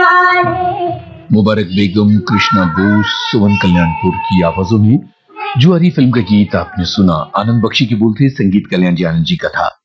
मुबारक बेगम, कृष्णा बोस, सुमन कल्याणपुर की आवाजों में जुआरी फिल्म का गीत आपने सुना। आनंद बख्शी की बोल थे, संगीत कल्याण जी आनंद जी का था।